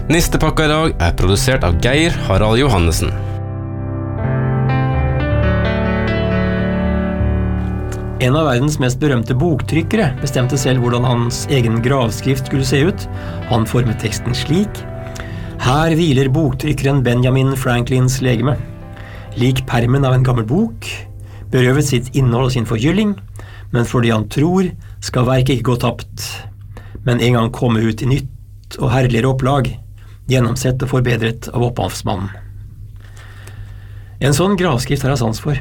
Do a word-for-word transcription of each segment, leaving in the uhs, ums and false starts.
Nistepakka I dag er produsert av Geir Harald Johannessen. En av verdens mest berømte boktrykkere bestemte selv hvordan hans egen gravskrift skulle se ut. Han formet teksten slik: Her hviler boktrykkeren Benjamin Franklins legeme. Lik permen av en gammel bok, berøvet sitt innhold og sin forgylling, men fordi han tror, skal verket ikke gå tapt, men en gang komme ut I nytt og herligere opplag, gjennomsett og forbedret av opphavsmannen. En sånn gravskrift har jeg sans for.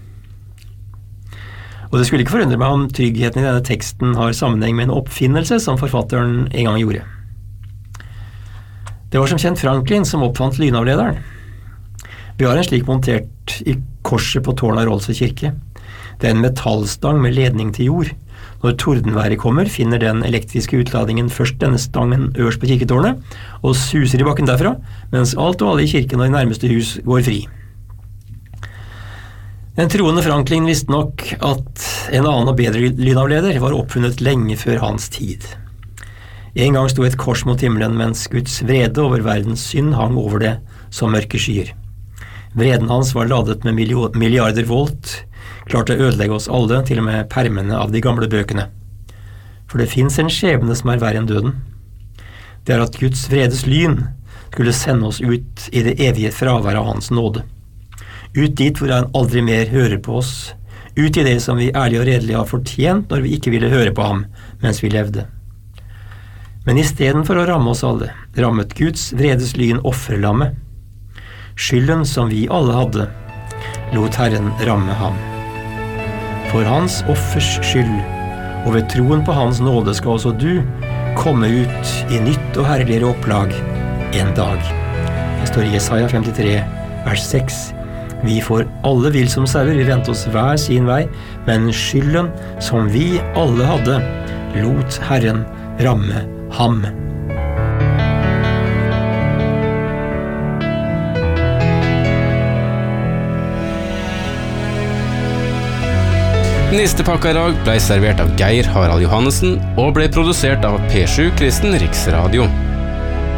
Og det skulle ikke forundre meg om tryggheten I denne teksten har sammenheng med en oppfinnelse som forfatteren en gang gjorde. Det var som kjent Franklin som oppfant lynavlederen. Vi har en slik montert I korset på tårnet av Rolse kirke. Det er en metallstang med ledning til jord. Når tordenværet kommer, finner den elektriske utladningen først denne stangen øverst på kirketårnet, og suser I bakken derfra, mens alt og alle I kirken og I nærmeste hus går fri. Den troende Franklin visste nok at en annen og bedre lynavleder var oppfunnet lenge før hans tid. En gang sto et kors mot himmelen, mens Guds vrede over verdens synd hang over det som mørke skyer. Vreden hans var ladet med milliarder volt, klart å ødelegge oss alle, til og med permene av de gamle bøkene. For det finnes en skjebne som er verre enn døden. Det er at Guds vredes lyn skulle sende oss ut I det evige fravær av hans nåde. Ut dit hvor han aldri mer hører på oss, ut I det som vi ærlig og redelig har fortjent når vi ikke ville høre på ham mens vi levde. Men I stedet for å ramme oss alle, rammet Guds vredes lyn offerlammet. Skylden som vi alle hadde, lot Herren ramme ham. For hans offers skyld, og ved troen på hans nåde skal også du komme ut I nytt og herligere opplag en dag. Det står I Jesaja femtitre, vers seks. Vi får alle vil som sauer, vi venter oss hver sin vei, men skylden som vi alle hadde, lot Herren ramme ham. Nistepakka I dag ble servert av Geir Harald Johannessen og ble produsert av P sju Kristen Riksradio.